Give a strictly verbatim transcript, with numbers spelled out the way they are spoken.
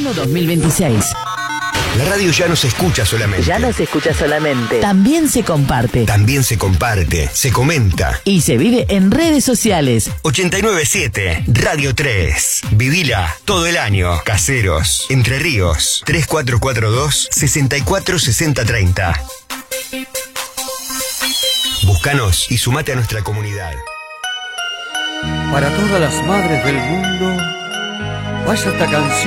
Invierno dos mil veintiséis. La radio ya no se escucha solamente. Ya no se escucha solamente. También se comparte. También se comparte, se comenta. Y se vive en redes sociales. ochenta y nueve punto siete, Radio tres. Vivila todo el año. Caseros, Entre Ríos. tres cuatro cuatro dos, seis cuatro seis cero tres cero. Búscanos y sumate a nuestra comunidad. Para todas las madres del mundo, vaya esta canción.